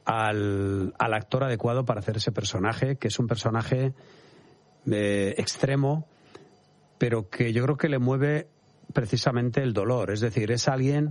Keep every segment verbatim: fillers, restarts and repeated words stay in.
al, al actor adecuado para hacer ese personaje, que es un personaje eh, extremo, pero que yo creo que le mueve precisamente el dolor. Es decir, es alguien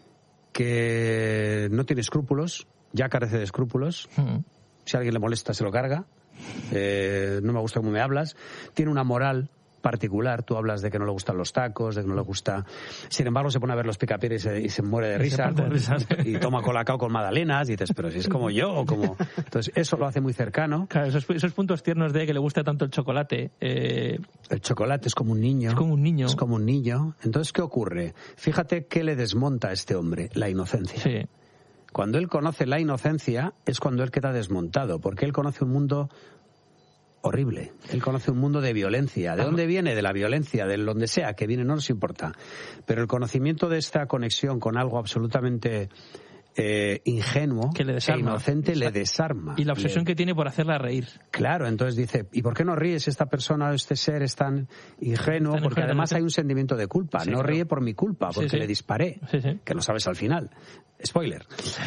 que no tiene escrúpulos, ya carece de escrúpulos. Mm. Si a alguien le molesta, se lo carga. Eh, no me gusta cómo me hablas. Tiene una moral particular. Tú hablas de que no le gustan los tacos, de que no le gusta... Sin embargo, se pone a ver los Picapiedra y se, y se muere de risa. De risa sí. Y toma colacao con magdalenas y dices, pero si es como yo o como... Entonces, eso lo hace muy cercano. Claro, esos, esos puntos tiernos de que le gusta tanto el chocolate. Eh... El chocolate es como un niño. Es como un niño. Es como un niño. Entonces, ¿qué ocurre? Fíjate qué le desmonta a este hombre, la inocencia. Sí. Cuando él conoce la inocencia es cuando él queda desmontado, porque él conoce un mundo horrible. Él conoce un mundo de violencia. ¿De dónde viene? De la violencia, de donde sea que viene, no nos importa. Pero el conocimiento de esta conexión con algo absolutamente eh, ingenuo que le e inocente le desarma. Y la obsesión le... que tiene por hacerla reír. Claro, entonces dice, ¿y por qué no ríes? Esta persona o este ser es tan ingenuo, tan porque ingenuo, además sí. hay un sentimiento de culpa. Sí, no claro. ríe por mi culpa, porque sí, sí. le disparé, sí, sí. que lo sabes al final. Spoiler.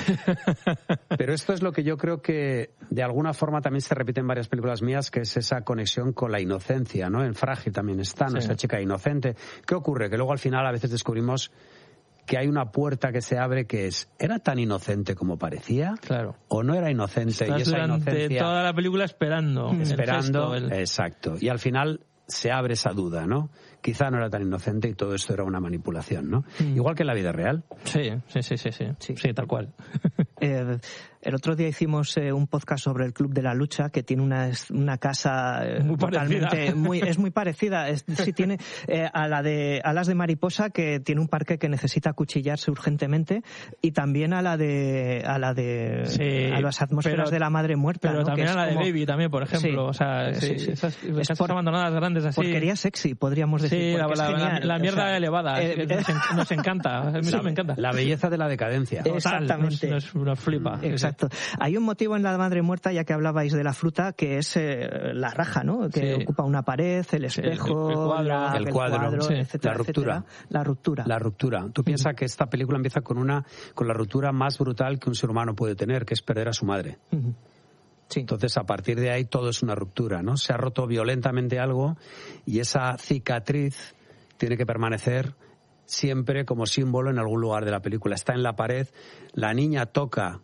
Pero esto es lo que yo creo que de alguna forma también se repite en varias películas mías, que es esa conexión con la inocencia, ¿no? En Frágil también está, ¿no? Sí. Esta chica inocente. ¿Qué ocurre? Que luego al final a veces descubrimos que hay una puerta que se abre que es, ¿era tan inocente como parecía? Claro. ¿O no era inocente? Estás y esa durante inocencia... toda la película esperando. Esperando, el gesto, el... exacto. Y al final se abre esa duda, ¿no? Quizá no era tan inocente y todo esto era una manipulación, ¿no? Mm. Igual que en la vida real. Sí, sí, sí, sí, sí, sí, sí tal cual. Eh, el otro día hicimos eh, un podcast sobre el Club de la Lucha, que tiene una, una casa eh, muy totalmente muy, es muy parecida. Es, sí, tiene eh, a la de Alas de Mariposa, que tiene un parque que necesita acuchillarse urgentemente, y también a la de a la de sí, a las atmósferas pero, de la madre muerta, pero ¿no? también que a la como... de Baby también, por ejemplo. Sí, o sea, sí, sí, sí. esas, Es esas por, abandonadas grandes así. Porquería sexy, podríamos decir. Sí, la, la, la, la, la mierda o sea, elevada. Eh, nos, nos encanta. A mí la, me encanta. La belleza de la decadencia. Total, exactamente. Nos, nos, nos flipa. Exacto. Hay un motivo en La Madre Muerta, ya que hablabais de la fruta, que es eh, la raja, ¿no? Que sí. ocupa una pared, el espejo, el, el cuadro, la, el cuadro, el cuadro sí. etcétera, la ruptura. Etcétera. La ruptura. La ruptura. Tú piensas que esta película empieza con una con la ruptura más brutal que un ser humano puede tener, que es perder a su madre. Uh-huh. Sí. Entonces, a partir de ahí, todo es una ruptura, ¿no? Se ha roto violentamente algo y esa cicatriz tiene que permanecer siempre como símbolo en algún lugar de la película. Está en la pared, la niña toca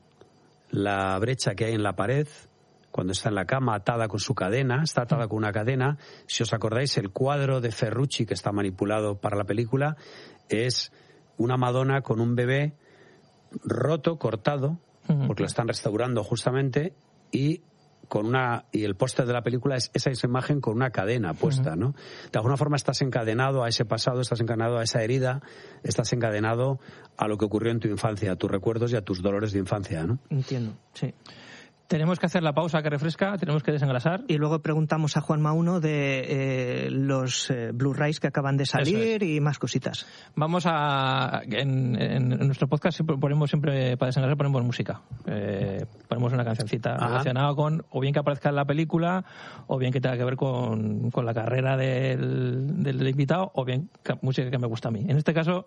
la brecha que hay en la pared cuando está en la cama atada con su cadena, está atada con una cadena. Si os acordáis, el cuadro de Ferrucci que está manipulado para la película es una Madonna con un bebé roto, cortado, porque lo están restaurando justamente, y con una y el póster de la película es esa, esa imagen con una cadena puesta, ¿no? De alguna forma estás encadenado a ese pasado, estás encadenado a esa herida, estás encadenado a lo que ocurrió en tu infancia, a tus recuerdos y a tus dolores de infancia, ¿no? Entiendo, sí. Tenemos que hacer la pausa que refresca, tenemos que desengrasar. Y luego preguntamos a Juan Mauno de eh, los eh, Blu-rays que acaban de salir es. y más cositas. Vamos a... En, en, en nuestro podcast siempre ponemos, siempre para desengrasar, ponemos música. Eh, ponemos una cancioncita Ajá. relacionada con, o bien que aparezca en la película, o bien que tenga que ver con, con la carrera del, del invitado, o bien que, música que me gusta a mí. En este caso,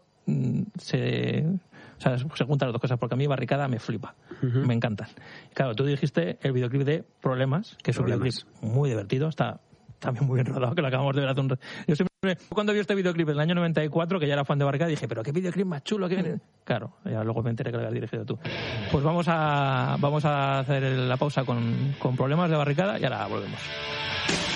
se... O sea, se juntan las dos cosas, porque a mí Barricada me flipa, uh-huh. me encantan. Claro, tú dijiste el videoclip de Problemas, que es Problemas. un videoclip muy divertido, está también muy bien rodado, que lo acabamos de ver hace un... Yo siempre, cuando vi este videoclip en el año noventa y cuatro, que ya era fan de Barricada, dije, pero qué videoclip más chulo, que viene... Claro, ya luego me enteré que lo habías dirigido tú. Pues vamos a, vamos a hacer la pausa con, con Problemas de Barricada y ahora volvemos.